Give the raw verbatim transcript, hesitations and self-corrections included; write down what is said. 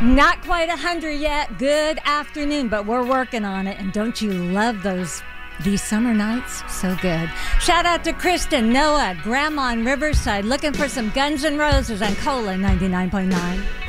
Not quite a hundred yet. Good afternoon, but we're working on it. And don't you love those these summer nights? So good. Shout out to Kristen, Noah, Grandma in Riverside, looking for some Guns N' Roses on Cola ninety-nine point nine.